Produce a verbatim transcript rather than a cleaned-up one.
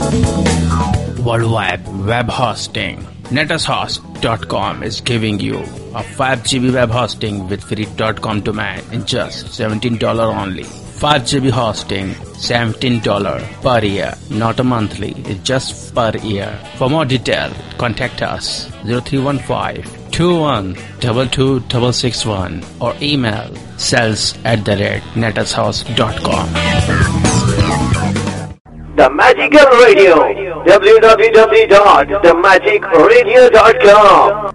Worldwide web hosting. netushost dot com is giving you a five G B web hosting with free .com domain in just seventeen dollars only. five G B hosting, seventeen dollars per year, not a monthly, it's just per year. For more detail, contact us zero three one five, two one two two six six one or email sales at the rate netushost dot com. The Magical Radio, w w w dot the magic radio dot com.